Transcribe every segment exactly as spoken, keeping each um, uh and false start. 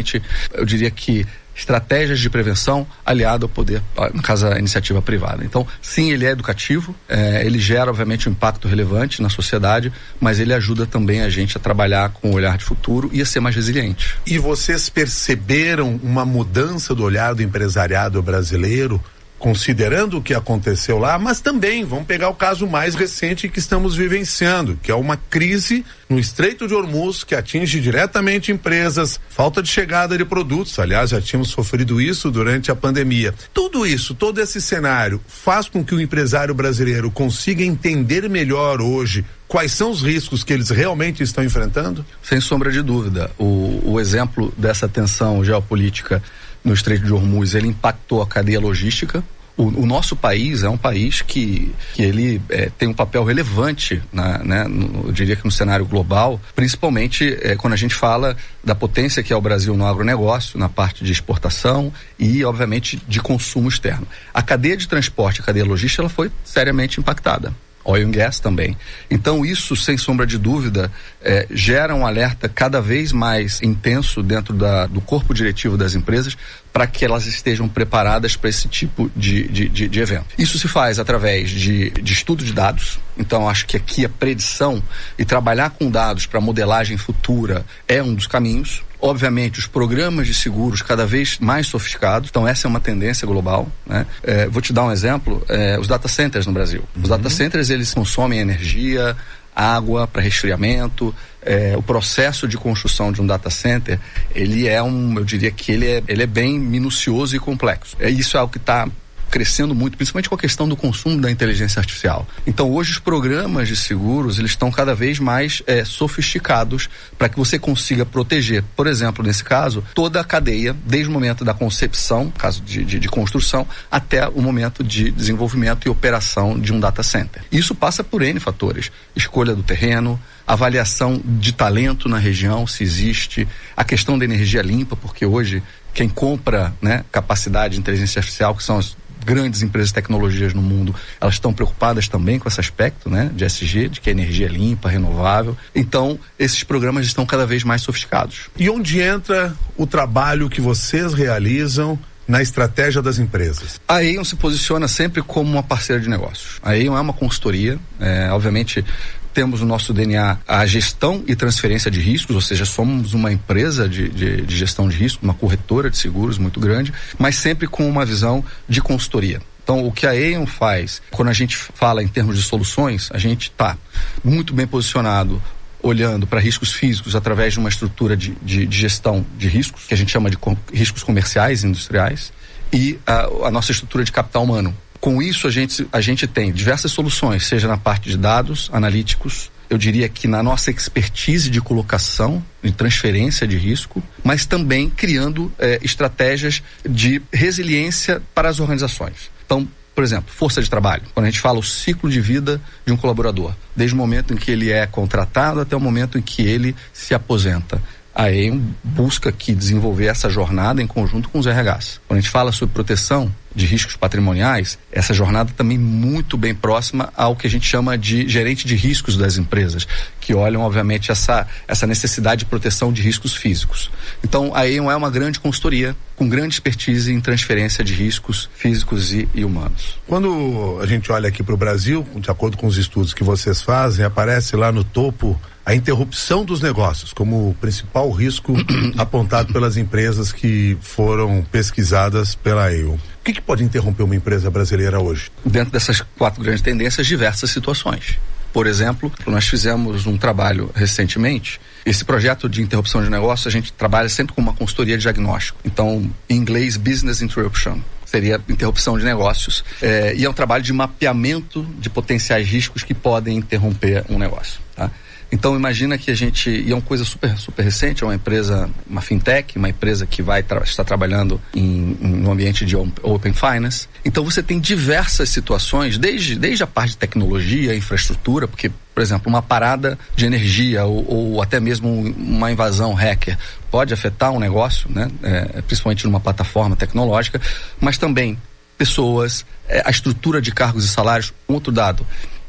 realmente, eu diria que estratégias de prevenção aliado ao poder, no caso a iniciativa privada. Então, sim, ele é educativo, é, ele gera obviamente um impacto relevante na sociedade, mas ele ajuda também a gente a trabalhar com um olhar de futuro e a ser mais resiliente. E vocês perceberam uma mudança do olhar do empresariado brasileiro, considerando o que aconteceu lá, mas também vamos pegar o caso mais recente que estamos vivenciando, que é uma crise no Estreito de Hormuz que atinge diretamente empresas, falta de chegada de produtos, aliás já tínhamos sofrido isso durante a pandemia. Tudo isso, todo esse cenário faz com que o empresário brasileiro consiga entender melhor hoje quais são os riscos que eles realmente estão enfrentando? Sem sombra de dúvida, o, o exemplo dessa tensão geopolítica no Estreito de Hormuz, ele impactou a cadeia logística. O, o nosso país é um país que, que ele é, tem um papel relevante, na, né, no, eu diria que no cenário global, principalmente é, quando a gente fala da potência que é o Brasil no agronegócio, na parte de exportação e, obviamente, de consumo externo. A cadeia de transporte, a cadeia logística, ela foi seriamente impactada. Oil and gas também. Então isso, sem sombra de dúvida, é, gera um alerta cada vez mais intenso dentro da, do corpo diretivo das empresas para que elas estejam preparadas para esse tipo de, de, de, de evento. Isso se faz através de, de estudo de dados. Então acho que aqui a predição e trabalhar com dados para modelagem futura é um dos caminhos. Obviamente, os programas de seguros cada vez mais sofisticados, então essa é uma tendência global, né? É, vou te dar um exemplo, é, os data centers no Brasil. Os uhum. data centers, eles consomem energia, água para resfriamento, é, o processo de construção de um data center, ele é um, eu diria que ele é, ele é bem minucioso e complexo. É, isso é algo que está crescendo muito, principalmente com a questão do consumo da inteligência artificial. Então hoje os programas de seguros, eles estão cada vez mais é, sofisticados para que você consiga proteger, por exemplo, nesse caso, toda a cadeia, desde o momento da concepção, caso de, de, de construção, até o momento de desenvolvimento e operação de um data center. Isso passa por N fatores: escolha do terreno, avaliação de talento na região, se existe, a questão da energia limpa, porque hoje quem compra, né, capacidade de inteligência artificial, que são as grandes empresas de tecnologias no mundo, elas estão preocupadas também com esse aspecto, né, de E S G, de que a energia é limpa, renovável. Então, esses programas estão cada vez mais sofisticados. E onde entra o trabalho que vocês realizam na estratégia das empresas? A Aon se posiciona sempre como uma parceira de negócios. A Aon é uma consultoria, é, obviamente temos no nosso D N A a gestão e transferência de riscos, ou seja, somos uma empresa de, de, de gestão de risco, uma corretora de seguros muito grande, mas sempre com uma visão de consultoria. Então, o que a Aon faz, quando a gente fala em termos de soluções, a gente está muito bem posicionado olhando para riscos físicos através de uma estrutura de, de, de gestão de riscos, que a gente chama de com, riscos comerciais e industriais, e a, a nossa estrutura de capital humano. Com isso, a gente, a gente tem diversas soluções, seja na parte de dados analíticos, eu diria que na nossa expertise de colocação, de transferência de risco, mas também criando eh, estratégias de resiliência para as organizações. Então, por exemplo, força de trabalho. Quando a gente fala o ciclo de vida de um colaborador, desde o momento em que ele é contratado até o momento em que ele se aposenta. A Aon busca aqui desenvolver essa jornada em conjunto com os R Hs. Quando a gente fala sobre proteção de riscos patrimoniais, essa jornada também muito bem próxima ao que a gente chama de gerente de riscos das empresas, que olham, obviamente, essa, essa necessidade de proteção de riscos físicos. Então, a Aon é uma grande consultoria com grande expertise em transferência de riscos físicos e, e humanos. Quando a gente olha aqui para o Brasil, de acordo com os estudos que vocês fazem, aparece lá no topo a interrupção dos negócios como o principal risco apontado pelas empresas que foram pesquisadas pela Aon. O que, que pode interromper uma empresa brasileira hoje? Dentro dessas quatro grandes tendências, diversas situações. Por exemplo, nós fizemos um trabalho recentemente. Esse projeto de interrupção de negócio, a gente trabalha sempre com uma consultoria de diagnóstico. Então, em inglês, business interruption. Seria interrupção de negócios. É, e é um trabalho de mapeamento de potenciais riscos que podem interromper um negócio, tá? Então imagina que a gente, e é uma coisa super, super recente, é uma empresa, uma fintech, uma empresa que vai tra- estar trabalhando em, em um ambiente de open finance. Então você tem diversas situações, desde, desde a parte de tecnologia, infraestrutura, porque, por exemplo, uma parada de energia ou, ou até mesmo uma invasão hacker pode afetar um negócio, né? É, principalmente numa plataforma tecnológica, mas também pessoas, é, a estrutura de cargos e salários. Um outro dado,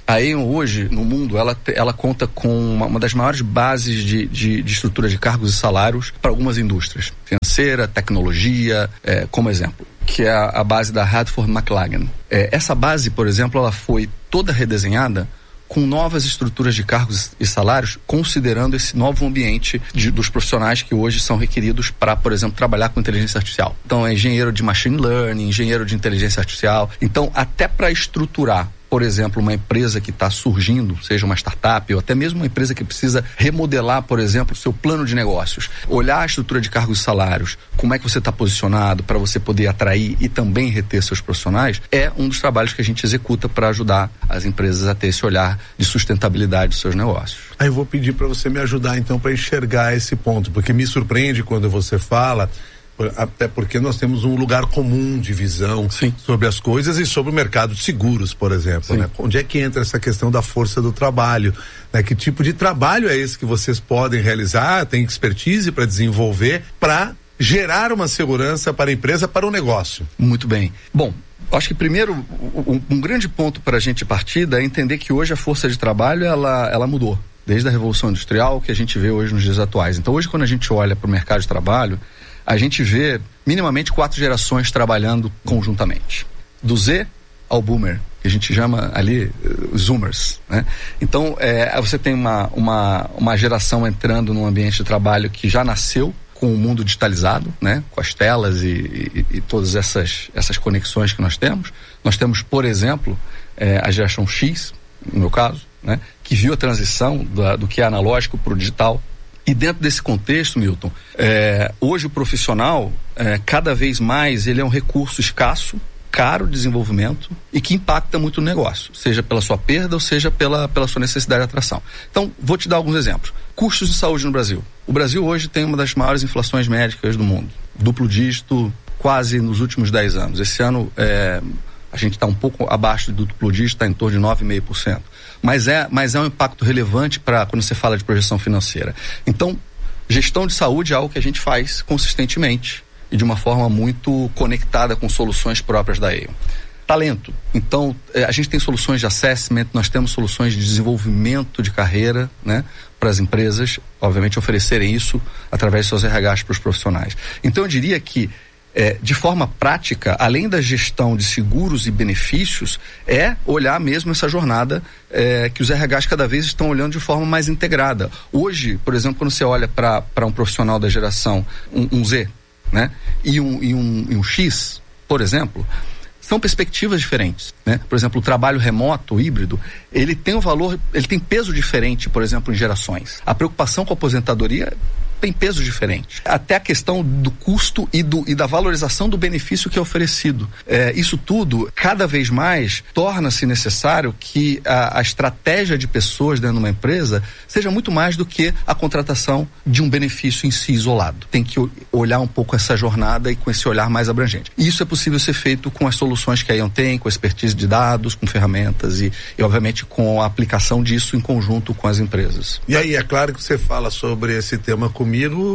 A Aon hoje, no mundo, ela, ela conta com uma, uma das maiores bases de, de, de estrutura de cargos e salários para algumas indústrias. Financeira, tecnologia, é, como exemplo, que é a, a base da Radford McLagan. É, essa base, por exemplo, ela foi toda redesenhada com novas estruturas de cargos e salários, considerando esse novo ambiente de, dos profissionais que hoje são requeridos para, por exemplo, trabalhar com inteligência artificial. Então, é engenheiro de machine learning, engenheiro de inteligência artificial. Então, até para estruturar, por exemplo, uma empresa que está surgindo, seja uma startup ou até mesmo uma empresa que precisa remodelar, por exemplo, o seu plano de negócios, olhar a estrutura de cargos e salários, como é que você está posicionado para você poder atrair e também reter seus profissionais, é um dos trabalhos que a gente executa para ajudar as empresas a ter esse olhar de sustentabilidade dos seus negócios. Aí eu vou pedir para você me ajudar então para enxergar esse ponto, porque me surpreende quando você fala, até porque nós temos um lugar comum de visão Sim. sobre as coisas e sobre o mercado de seguros, por exemplo, né? Onde é que entra essa questão da força do trabalho, né? Que tipo de trabalho é esse que vocês podem realizar, tem expertise para desenvolver, para gerar uma segurança para a empresa, para o negócio? Muito bem. Bom, acho que primeiro, um, um grande ponto para a gente partir é entender que hoje a força de trabalho, ela, ela mudou, desde a Revolução Industrial, que a gente vê hoje nos dias atuais. Então hoje, quando a gente olha para o mercado de trabalho, a gente vê minimamente quatro gerações trabalhando conjuntamente. Do Z ao Boomer, que a gente chama ali uh, Zoomers, né? Então, é, você tem uma, uma, uma geração entrando num ambiente de trabalho que já nasceu com o mundo digitalizado, né? Com as telas e, e, e todas essas, essas conexões que nós temos. Nós temos, por exemplo, é, a geração X, no meu caso, né? Que viu a transição da, do que é analógico para o digital. E dentro desse contexto, Milton, é, hoje o profissional, é, cada vez mais, ele é um recurso escasso, caro de desenvolvimento e que impacta muito no negócio, seja pela sua perda ou seja pela, pela sua necessidade de atração. Então, vou te dar alguns exemplos. Custos de saúde no Brasil. O Brasil hoje tem uma das maiores inflações médicas do mundo. Duplo dígito quase nos últimos dez anos. Esse ano, é, a gente está um pouco abaixo do duplo dígito, está em torno de nove vírgula cinco por cento. Mas é, mas é um impacto relevante para quando você fala de projeção financeira. Então, gestão de saúde é algo que a gente faz consistentemente e de uma forma muito conectada com soluções próprias da Aon. Talento. Então, a gente tem soluções de assessment, nós temos soluções de desenvolvimento de carreira, né, para as empresas, obviamente, oferecerem isso através de seus R Hs para os profissionais. Então, eu diria que É, de forma prática, além da gestão de seguros e benefícios, é olhar mesmo essa jornada é, que os R Hs cada vez estão olhando de forma mais integrada. Hoje, por exemplo, quando você olha para um profissional da geração um, um Z, né, e, um, e, um, e um X, por exemplo, são perspectivas diferentes, né? Por exemplo, o trabalho remoto, o híbrido, ele tem um valor, ele tem peso diferente, por exemplo, em gerações. A preocupação com a aposentadoria tem peso diferente. Até a questão do custo e, do, e da valorização do benefício que é oferecido. É, isso tudo, cada vez mais, torna-se necessário que a, a estratégia de pessoas dentro de uma empresa seja muito mais do que a contratação de um benefício em si isolado. Tem que olhar um pouco essa jornada e com esse olhar mais abrangente. E isso é possível ser feito com as soluções que a Aon tem, com a expertise de dados, com ferramentas e, e, obviamente, com a aplicação disso em conjunto com as empresas. E aí, é claro que você fala sobre esse tema comigo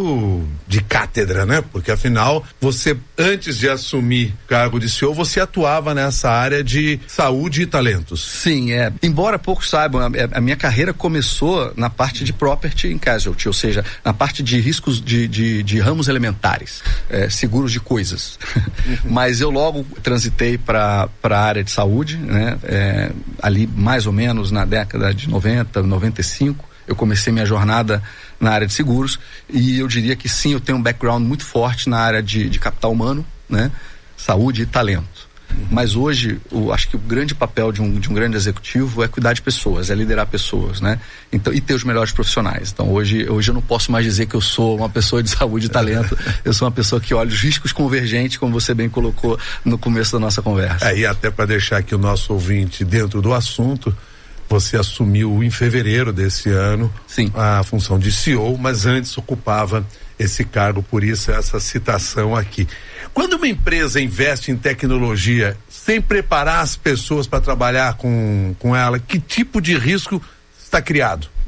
de cátedra, né? Porque afinal, você, antes de assumir cargo de C E O, você atuava nessa área de saúde e talentos. Sim, é. Embora poucos saibam, a, a minha carreira começou na parte de property and casualty, ou seja, na parte de riscos de, de, de ramos elementares, é, seguros de coisas. Uhum. Mas eu logo transitei para a área de saúde, né? É, ali mais ou menos na década de noventa, noventa e cinco, eu comecei minha jornada na área de seguros e eu diria que sim, eu tenho um background muito forte na área de, de capital humano, né? Saúde e talento. Uhum. Mas hoje, eu acho que o grande papel de um, de um grande executivo é cuidar de pessoas, é liderar pessoas, né? Então, e ter os melhores profissionais. Então hoje, hoje eu não posso mais dizer que eu sou uma pessoa de saúde e talento, eu sou uma pessoa que olha os riscos convergentes, como você bem colocou no começo da nossa conversa. Aí, até para deixar aqui o nosso ouvinte dentro do assunto, você assumiu em fevereiro desse ano Sim. a função de C E O, mas antes ocupava esse cargo, por isso essa citação aqui. Quando uma empresa investe em tecnologia sem preparar as pessoas para trabalhar com, com ela, que tipo de risco está criado?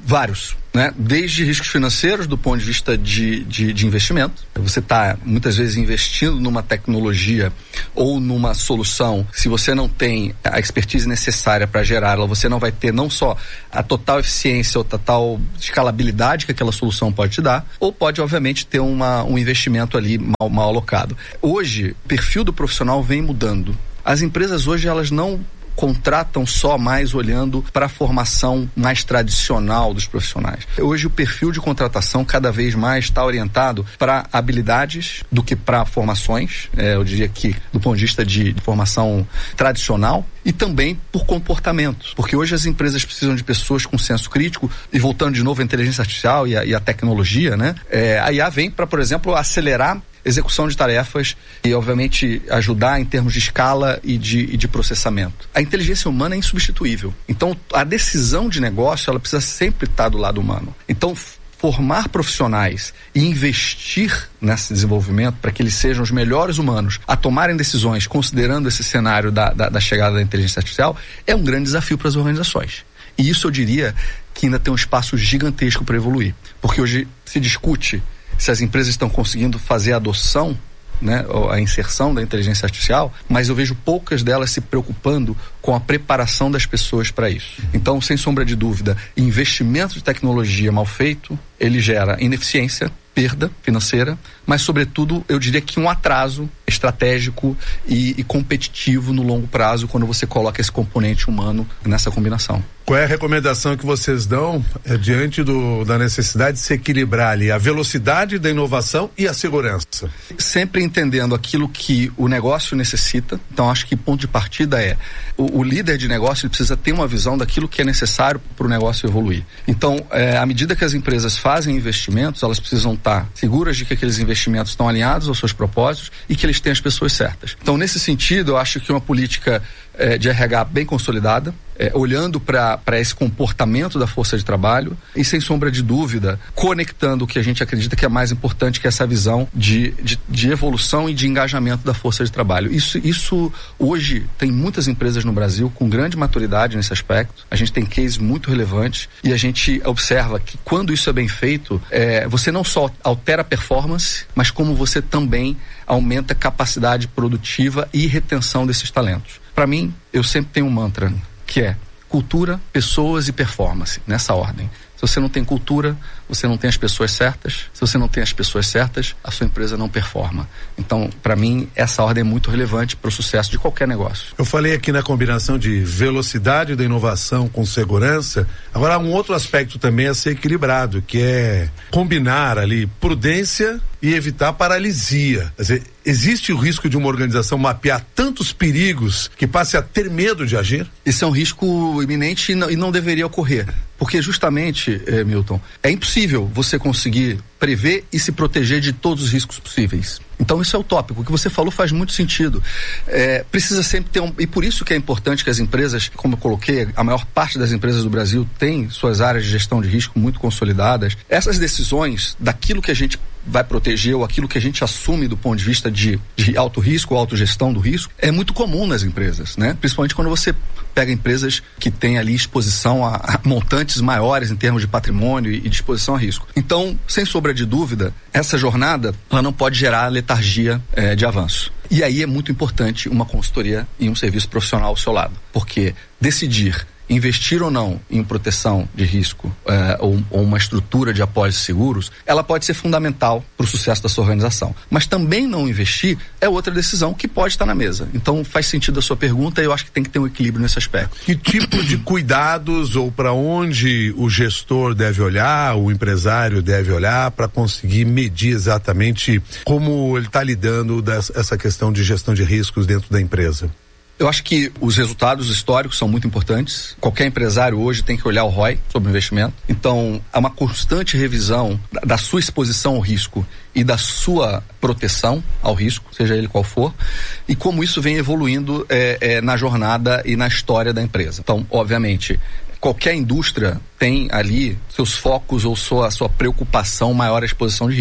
Vários, né? Desde riscos financeiros do ponto de vista de, de, de investimento. Você está muitas vezes investindo numa tecnologia ou numa solução. Se você não tem a expertise necessária para gerá-la, você não vai ter não só a total eficiência ou total escalabilidade que aquela solução pode te dar, ou pode obviamente ter uma, um investimento ali mal, mal alocado. Hoje, o perfil do profissional vem mudando. As empresas hoje, elas não contratam só mais olhando para a formação mais tradicional dos profissionais. Hoje o perfil de contratação cada vez mais está orientado para habilidades do que para formações, é, eu diria que do ponto de vista de, de formação tradicional, e também por comportamento, porque hoje as empresas precisam de pessoas com senso crítico, e voltando de novo à inteligência artificial e a, e a tecnologia, né? É, a I A vem para, por exemplo, acelerar execução de tarefas e, obviamente, ajudar em termos de escala e de, e de processamento. A inteligência humana é insubstituível. Então, a decisão de negócio, ela precisa sempre estar do lado humano. Então, formar profissionais e investir nesse desenvolvimento para que eles sejam os melhores humanos a tomarem decisões considerando esse cenário da, da, da chegada da inteligência artificial é um grande desafio para as organizações. E isso eu diria que ainda tem um espaço gigantesco para evoluir. Porque hoje se discute se as empresas estão conseguindo fazer a adoção, né, a inserção da inteligência artificial, mas eu vejo poucas delas se preocupando com a preparação das pessoas para isso. Então, sem sombra de dúvida, investimento de tecnologia mal feito, ele gera ineficiência, perda financeira, mas sobretudo eu diria que um atraso estratégico e, e competitivo no longo prazo quando você coloca esse componente humano nessa combinação. Qual é a recomendação que vocês dão é, diante do, da necessidade de se equilibrar ali a velocidade da inovação e a segurança? Sempre entendendo aquilo que o negócio necessita. Então acho que ponto de partida é o, o líder de negócio ele precisa ter uma visão daquilo que é necessário para o negócio evoluir. Então é, à medida que as empresas fazem investimentos, elas precisam estar seguras de que aqueles investimentos estão alinhados aos seus propósitos e que eles têm as pessoas certas. Então nesse sentido eu acho que uma política é, de R H bem consolidada, É, olhando para esse comportamento da força de trabalho e, sem sombra de dúvida, conectando o que a gente acredita que é mais importante, que é essa visão de, de, de evolução e de engajamento da força de trabalho. Isso, isso hoje tem muitas empresas no Brasil com grande maturidade nesse aspecto. A gente tem cases muito relevantes e a gente observa que quando isso é bem feito, é, você não só altera a performance, mas como você também aumenta a capacidade produtiva e retenção desses talentos. Para mim, eu sempre tenho um mantra, que é cultura, pessoas e performance, nessa ordem. Se você não tem cultura, você não tem as pessoas certas. Se você não tem as pessoas certas, a sua empresa não performa. Então, para mim, essa ordem é muito relevante para o sucesso de qualquer negócio. Eu falei aqui na combinação de velocidade da inovação com segurança. Agora, um outro aspecto também a ser equilibrado, que é combinar ali prudência e evitar paralisia. Quer dizer, existe o risco de uma organização mapear tantos perigos que passe a ter medo de agir? Esse é um risco iminente e não, e não deveria ocorrer. Porque justamente, eh, Milton, é impossível você conseguir prever e se proteger de todos os riscos possíveis. Então isso é utópico. O que você falou faz muito sentido. É, precisa sempre ter um... E por isso que é importante que as empresas, como eu coloquei, a maior parte das empresas do Brasil tem suas áreas de gestão de risco muito consolidadas. Essas decisões daquilo que a gente vai proteger ou aquilo que a gente assume do ponto de vista de, de alto risco ou autogestão do risco é muito comum nas empresas, né? Principalmente quando você pega empresas que têm ali exposição a, a montantes maiores em termos de patrimônio e, e de exposição a risco. Então, sem sombra de dúvida, essa jornada ela não pode gerar letargia eh, de avanço. E aí é muito importante uma consultoria e um serviço profissional ao seu lado, porque decidir investir ou não em proteção de risco eh, ou, ou uma estrutura de apólices seguros, ela pode ser fundamental para o sucesso da sua organização. Mas também não investir é outra decisão que pode estar na mesa. Então faz sentido a sua pergunta e eu acho que tem que ter um equilíbrio nesse aspecto. Que tipo de cuidados ou para onde o gestor deve olhar, o empresário deve olhar para conseguir medir exatamente como ele está lidando dessa, essa questão de gestão de riscos dentro da empresa? Eu acho que os resultados históricos são muito importantes. Qualquer empresário hoje tem que olhar o R O I sobre o investimento. Então, há uma constante revisão da, da sua exposição ao risco e da sua proteção ao risco, seja ele qual for, e como isso vem evoluindo é, é, na jornada e na história da empresa. Então, obviamente, qualquer indústria tem ali seus focos ou sua, sua preocupação maior à exposição de risco.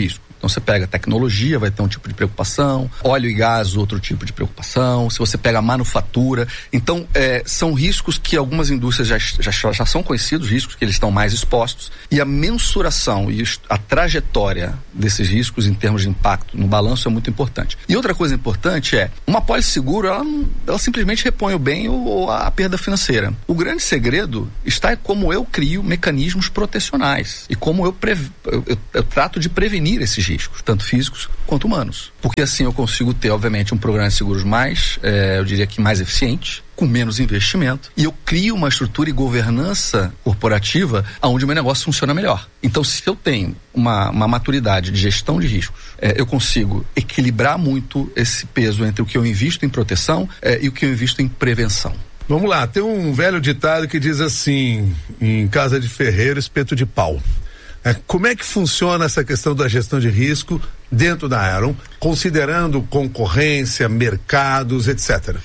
Então você pega tecnologia, vai ter um tipo de preocupação, óleo e gás, outro tipo de preocupação, se você pega manufatura. Então, é, são riscos que algumas indústrias já, já, já são conhecidos, riscos que eles estão mais expostos, e a mensuração e a trajetória desses riscos em termos de impacto no balanço é muito importante. E outra coisa importante é, uma pólice seguro, ela, ela simplesmente repõe o bem ou, ou a perda financeira. O grande segredo está em como eu crio mecanismos protecionais e como eu, prev, eu, eu, eu trato de prevenir esses riscos, tanto físicos quanto humanos. Porque assim eu consigo ter, obviamente, um programa de seguros mais, é, eu diria que mais eficiente, com menos investimento, e eu crio uma estrutura e governança corporativa onde o meu negócio funciona melhor. Então, se eu tenho uma, uma maturidade de gestão de riscos, é, eu consigo equilibrar muito esse peso entre o que eu invisto em proteção é, e o que eu invisto em prevenção. Vamos lá, tem um velho ditado que diz assim, em casa de ferreiro, espeto de pau. É, como é que funciona essa questão da gestão de risco dentro da Aeon, considerando concorrência, mercados, etcétera?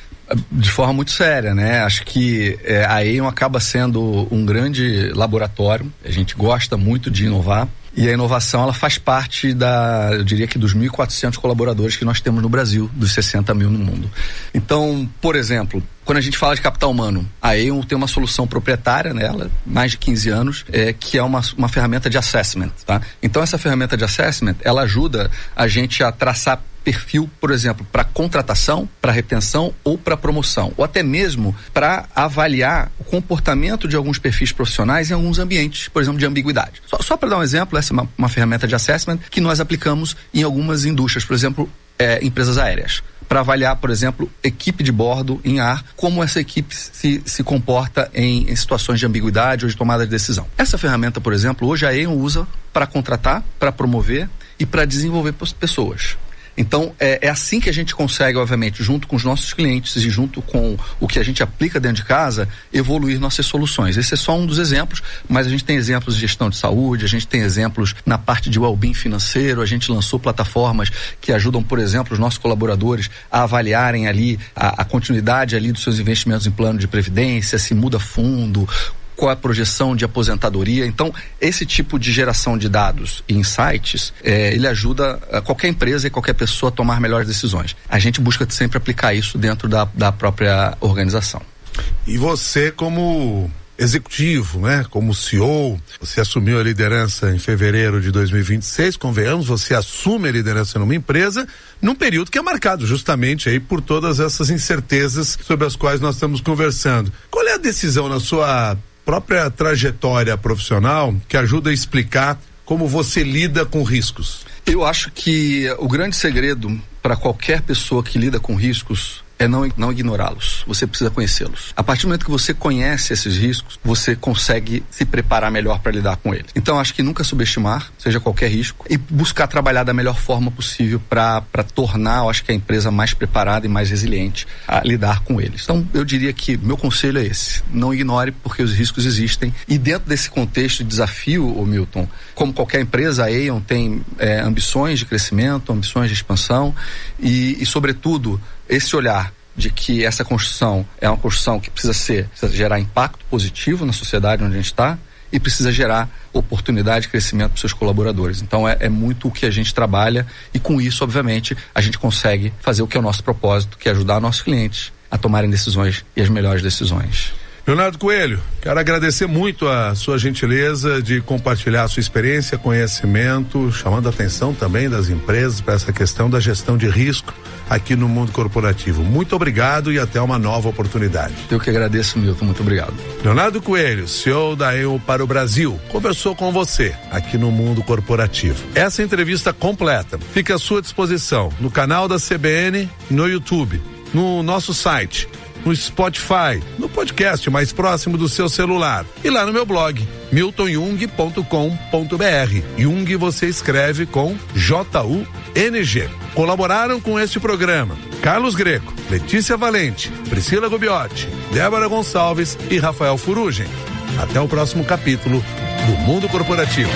De forma muito séria, né? Acho que é, a Aeon acaba sendo um grande laboratório, a gente gosta muito de inovar, e a inovação, ela faz parte da, eu diria que dos mil e quatrocentos colaboradores que nós temos no Brasil, dos sessenta mil no mundo. Então, por exemplo, quando a gente fala de capital humano, a Aeon tem uma solução proprietária nela, mais de quinze anos, é, que é uma, uma ferramenta de assessment, tá? Então, essa ferramenta de assessment, ela ajuda a gente a traçar perfil, por exemplo, para contratação, para retenção ou para promoção, ou até mesmo para avaliar o comportamento de alguns perfis profissionais em alguns ambientes, por exemplo, de ambiguidade. Só, só para dar um exemplo, essa é uma, uma ferramenta de assessment que nós aplicamos em algumas indústrias, por exemplo, é, empresas aéreas, para avaliar, por exemplo, equipe de bordo em ar, como essa equipe se, se comporta em, em situações de ambiguidade ou de tomada de decisão. Essa ferramenta, por exemplo, hoje a Aeon usa para contratar, para promover e para desenvolver pessoas. Então, é, é assim que a gente consegue, obviamente, junto com os nossos clientes e junto com o que a gente aplica dentro de casa, evoluir nossas soluções. Esse é só um dos exemplos, mas a gente tem exemplos de gestão de saúde, a gente tem exemplos na parte de well-being financeiro, a gente lançou plataformas que ajudam, por exemplo, os nossos colaboradores a avaliarem ali a, a continuidade ali dos seus investimentos em plano de previdência, se muda fundo, qual é a projeção de aposentadoria. Então, esse tipo de geração de dados e insights, é, ele ajuda a qualquer empresa e qualquer pessoa a tomar melhores decisões. A gente busca sempre aplicar isso dentro da, da própria organização. E você, como executivo, né? Como C E O, você assumiu a liderança em fevereiro de dois mil e vinte e seis, convenhamos, você assume a liderança numa empresa num período que é marcado justamente aí por todas essas incertezas sobre as quais nós estamos conversando. Qual é a decisão na sua própria trajetória profissional que ajuda a explicar como você lida com riscos? Eu acho que o grande segredo para qualquer pessoa que lida com riscos é não, não ignorá-los. Você precisa conhecê-los. A partir do momento que você conhece esses riscos, você consegue se preparar melhor para lidar com eles. Então, acho que nunca subestimar, seja qualquer risco, e buscar trabalhar da melhor forma possível para para tornar, eu acho que a empresa mais preparada e mais resiliente a lidar com eles. Então, eu diria que meu conselho é esse: não ignore, porque os riscos existem. E dentro desse contexto de desafio, ô Milton, como qualquer empresa, a Aeon tem é, ambições de crescimento, ambições de expansão e, e sobretudo, esse olhar de que essa construção é uma construção que precisa ser, precisa gerar impacto positivo na sociedade onde a gente está e precisa gerar oportunidade de crescimento para os seus colaboradores. Então é, é muito o que a gente trabalha e com isso, obviamente, a gente consegue fazer o que é o nosso propósito, que é ajudar nossos clientes a tomarem decisões e as melhores decisões. Leonardo Coelho, quero agradecer muito a sua gentileza de compartilhar a sua experiência, conhecimento, chamando a atenção também das empresas para essa questão da gestão de risco aqui no mundo corporativo. Muito obrigado e até uma nova oportunidade. Eu que agradeço, Milton. Muito obrigado. Leonardo Coelho, C E O da Aeon para o Brasil, conversou com você aqui no mundo corporativo. Essa entrevista completa fica à sua disposição no canal da C B N, no YouTube, no nosso site, no Spotify, no podcast mais próximo do seu celular e lá no meu blog, milton jung ponto com ponto b r. Jung você escreve com J U N G. Colaboraram com este programa Carlos Greco, Letícia Valente, Priscila Gubiotti, Débora Gonçalves e Rafael Furugem. Até o próximo capítulo do Mundo Corporativo.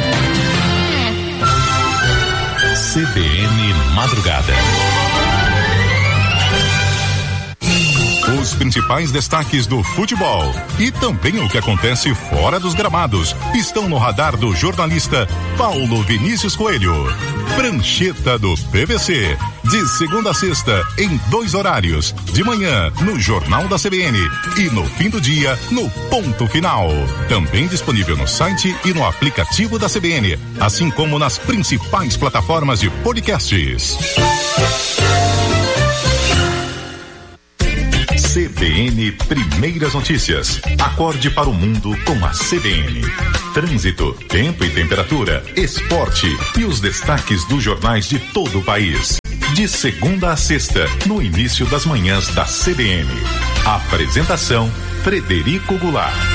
C B N Madrugada. Os principais destaques do futebol e também o que acontece fora dos gramados estão no radar do jornalista Paulo Vinícius Coelho. Prancheta do P V C, de segunda a sexta, em dois horários, de manhã no Jornal da C B N e no fim do dia no Ponto Final. Também disponível no site e no aplicativo da C B N, assim como nas principais plataformas de podcasts. C B N Primeiras Notícias. Acorde para o mundo com a C B N. Trânsito, tempo e temperatura, esporte e os destaques dos jornais de todo o país. De segunda a sexta, no início das manhãs da C B N. Apresentação: Frederico Goulart.